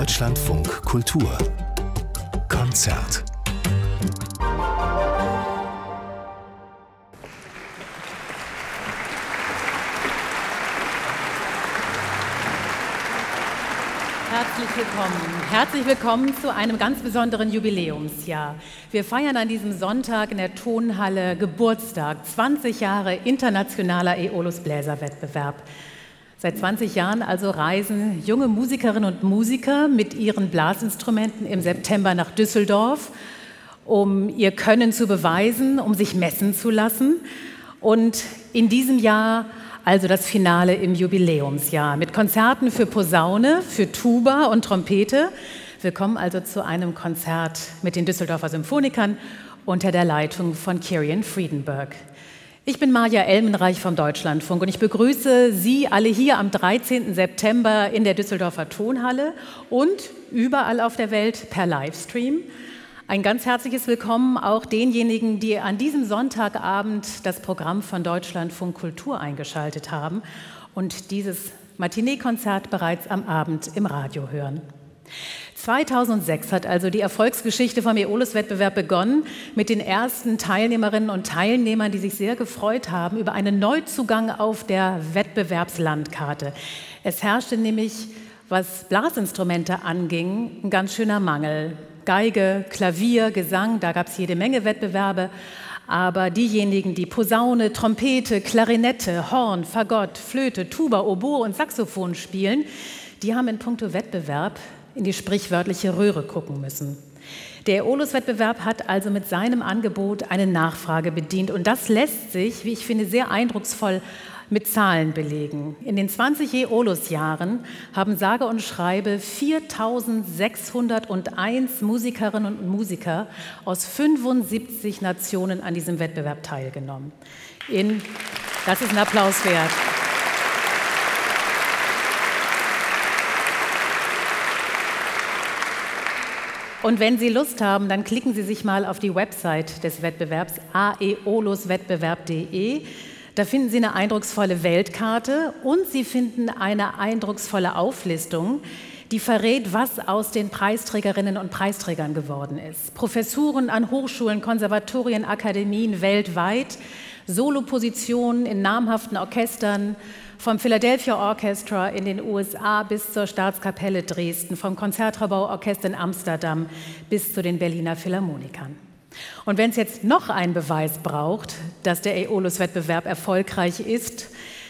Deutschlandfunk Kultur Konzert. Herzlich willkommen zu einem ganz besonderen Jubiläumsjahr. Wir feiern an diesem Sonntag in der Tonhalle Geburtstag, 20 Jahre internationaler Aeolus Bläserwettbewerb. Seit 20 Jahren also reisen junge Musikerinnen und Musiker mit ihren Blasinstrumenten im September nach Düsseldorf, um ihr Können zu beweisen, um sich messen zu lassen. Und in diesem Jahr also das Finale im Jubiläumsjahr mit Konzerten für Posaune, für Tuba und Trompete. Wir kommen also zu einem Konzert mit den Düsseldorfer Symphonikern unter der Leitung von Kirian Friedenberg. Ich bin Maja Elmenreich vom Deutschlandfunk und ich begrüße Sie alle hier am 13. September in der Düsseldorfer Tonhalle und überall auf der Welt per Livestream. Ein ganz herzliches Willkommen auch denjenigen, die an diesem Sonntagabend das Programm von Deutschlandfunk Kultur eingeschaltet haben und dieses Matinee-Konzert bereits am Abend im Radio hören. 2006 hat also die Erfolgsgeschichte vom Aeolus-Wettbewerb begonnen mit den ersten Teilnehmerinnen und Teilnehmern, die sich sehr gefreut haben über einen Neuzugang auf der Wettbewerbslandkarte. Es herrschte nämlich, was Blasinstrumente anging, ein ganz schöner Mangel. Geige, Klavier, Gesang, da gab es jede Menge Wettbewerbe. Aber diejenigen, die Posaune, Trompete, Klarinette, Horn, Fagott, Flöte, Tuba, Oboe und Saxophon spielen, die haben in puncto Wettbewerb in die sprichwörtliche Röhre gucken müssen. Der Aeolus-Wettbewerb hat also mit seinem Angebot eine Nachfrage bedient. Und das lässt sich, wie ich finde, sehr eindrucksvoll mit Zahlen belegen. In den 20 Aeolus-Jahren haben sage und schreibe 4.601 Musikerinnen und Musiker aus 75 Nationen an diesem Wettbewerb teilgenommen. Das ist ein Applaus wert. Und wenn Sie Lust haben, dann klicken Sie sich mal auf die Website des Wettbewerbs aeoluswettbewerb.de. Da finden Sie eine eindrucksvolle Weltkarte und Sie finden eine eindrucksvolle Auflistung, die verrät, was aus den Preisträgerinnen und Preisträgern geworden ist. Professuren an Hochschulen, Konservatorien, Akademien weltweit, Solopositionen in namhaften Orchestern, vom Philadelphia Orchestra in den USA bis zur Staatskapelle Dresden, vom Konzertgebauorchester in Amsterdam bis zu den Berliner Philharmonikern. Und wenn es jetzt noch einen Beweis braucht, dass der Aeolus-Wettbewerb erfolgreich ist,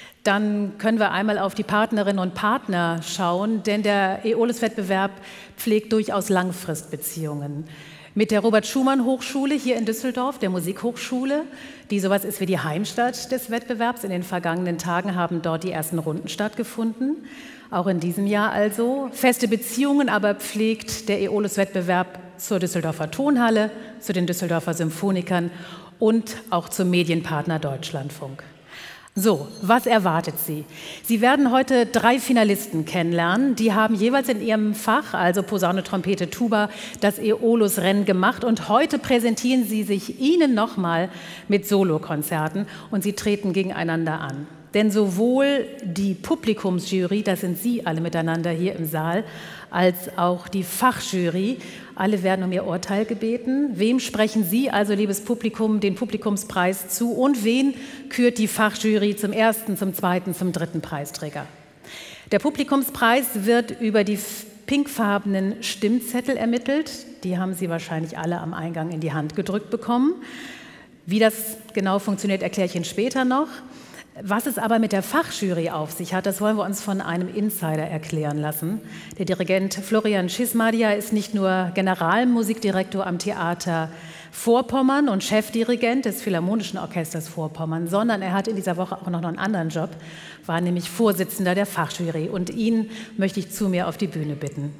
dann können wir einmal auf die Partnerinnen und Partner schauen, denn der Aeolus-Wettbewerb pflegt durchaus Langfristbeziehungen. Mit der Robert-Schumann-Hochschule hier in Düsseldorf, der Musikhochschule, die sowas ist wie die Heimstatt des Wettbewerbs. In den vergangenen Tagen haben dort die ersten Runden stattgefunden. Auch in diesem Jahr also. Feste Beziehungen aber pflegt der Aeolus-Wettbewerb zur Düsseldorfer Tonhalle, zu den Düsseldorfer Symphonikern und auch zum Medienpartner Deutschlandfunk. So, was erwartet Sie? Sie werden heute 3 Finalisten kennenlernen. Die haben jeweils in ihrem Fach, also Posaune, Trompete, Tuba, das Aeolus-Rennen gemacht. Und heute präsentieren sie sich Ihnen nochmal mit Solokonzerten und sie treten gegeneinander an. Denn sowohl die Publikumsjury, das sind Sie alle miteinander hier im Saal, als auch die Fachjury, alle werden um ihr Urteil gebeten. Wem sprechen Sie also, liebes Publikum, den Publikumspreis zu und wen kürt die Fachjury zum ersten, zum zweiten, zum dritten Preisträger? Der Publikumspreis wird über die pinkfarbenen Stimmzettel ermittelt. Die haben Sie wahrscheinlich alle am Eingang in die Hand gedrückt bekommen. Wie das genau funktioniert, erkläre ich Ihnen später noch. Was es aber mit der Fachjury auf sich hat, das wollen wir uns von einem Insider erklären lassen. Der Dirigent Florian Schismadia ist nicht nur Generalmusikdirektor am Theater Vorpommern und Chefdirigent des Philharmonischen Orchesters Vorpommern, sondern er hat in dieser Woche auch noch einen anderen Job, war nämlich Vorsitzender der Fachjury. Und ihn möchte ich zu mir auf die Bühne bitten.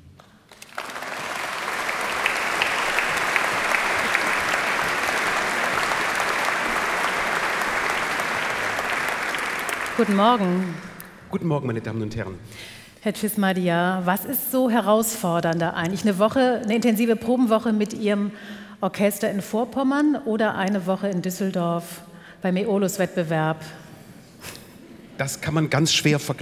Guten Morgen. Guten Morgen, meine Damen und Herren. Herr Schismadia, was ist so herausfordernder eigentlich? Eine intensive Probenwoche mit Ihrem Orchester in Vorpommern oder eine Woche in Düsseldorf beim Aeolus-Wettbewerb? Das kann man ganz schwer vergleichen.